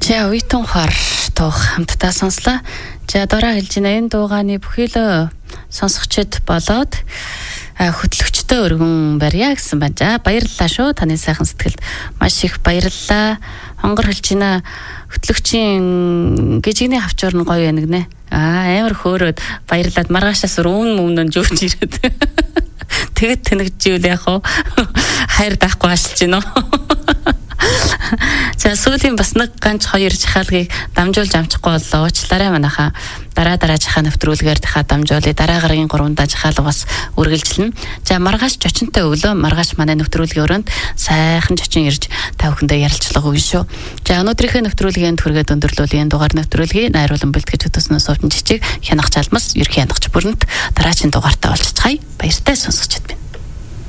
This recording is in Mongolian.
За үейтэн хар тух хамтдаа сонслоо. За дараа хэлж байна энэ дуугааны бүхэл сонсогчд болоод хөтлөгчтэй өргөн барья гэсэн байна. За баярлалаа шүү. Таны сайхан сэтгэлд маш их баярлалаа. Хонгор хэлж байна. Хөтлөгчийн гжигний хавчуур нь гоё байна гинэ. Амар хөөрөөд баярлаад маргаашаас өмнө жүүрч ирээд. Тэгэд тэнэгжүүл яг хоо хайр даахгүй ашилж гинөө. За сүүлийн бас нэг ганц хоёр жахалгийг дамжуулж амжихгүй боллоо. Уучлаарай манайхаа. Дараа жахаа нэвтрүүлгээр дахиад дамжуулъя. Дараа гарагийн 3 жахаалга бас үргэлжилнэ. За маргааш чочинтой өглөө маргааш манай нэвтрүүлгийн өрөөнд сайхан чочин ирж та бүхэндээ ярилцлага өгнө шүү. За өнөөдрийнхээ нэвтрүүлгийн түргээд өндөрлүүлээ. Энэ дугаар нэвтрүүлгийг найруулан бэлтгэж өтөснөөс овчин жижиг хянах жалмас ерхий хянагч бүрэнт дараагийн дугаартаа олцгаая. Баяртай сонсогчд минь.